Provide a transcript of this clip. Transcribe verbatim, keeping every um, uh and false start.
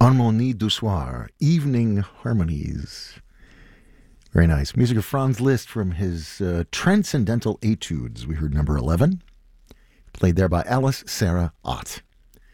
Harmonie du soir, Evening Harmonies. Very nice. Music of Franz Liszt from his uh, Transcendental Etudes. We heard number eleven, played there by Alice Sarah Ott.